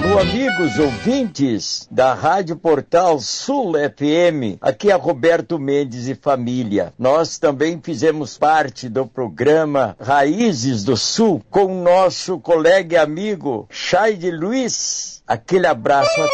Alô, amigos ouvintes da Rádio Portal Sul FM, aqui é Roberto Mendes e família. Nós também fizemos parte do programa Raízes do Sul com o nosso colega e amigo Chaide Luiz. Aquele abraço a